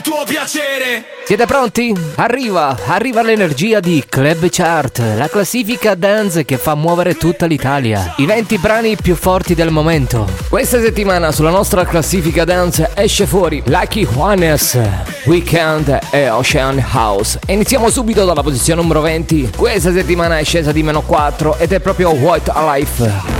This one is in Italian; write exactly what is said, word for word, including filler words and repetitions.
tuo piacere. Siete pronti? Arriva, arriva l'energia di Club Chart, la classifica dance che fa muovere tutta l'Italia. I venti brani più forti del momento. Questa settimana sulla nostra classifica dance esce fuori Lucky Juanes, Weekend e Ocean House. E iniziamo subito dalla posizione numero venti. Questa settimana è scesa di meno quattro ed è proprio White Alive.